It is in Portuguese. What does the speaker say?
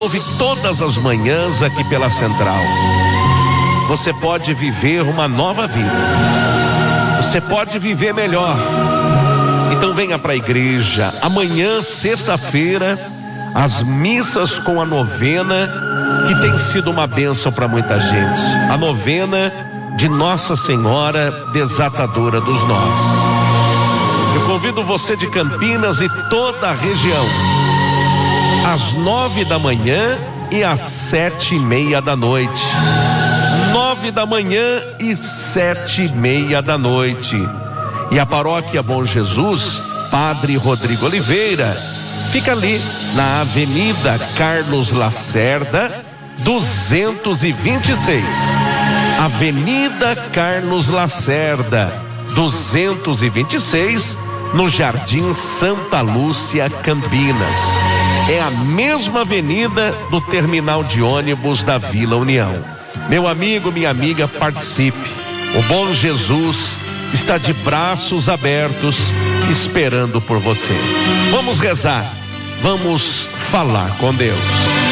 ouve todas as manhãs aqui pela Central. Você pode viver uma nova vida. Você pode viver melhor. Então venha para a igreja. Amanhã, sexta-feira, as missas com a novena, que tem sido uma bênção para muita gente. A novena de Nossa Senhora Desatadora dos Nós. Eu convido você de Campinas e toda a região, às 9 da manhã e às 7:30 da noite. 9 da manhã e 7:30 da noite. E a paróquia Bom Jesus, Padre Rodrigo Oliveira, fica ali na Avenida Carlos Lacerda, 226. Avenida Carlos Lacerda, 226, no Jardim Santa Lúcia, Campinas. É a mesma avenida do terminal de ônibus da Vila União. Meu amigo, minha amiga, participe. O Bom Jesus está de braços abertos, esperando por você. Vamos rezar, vamos falar com Deus.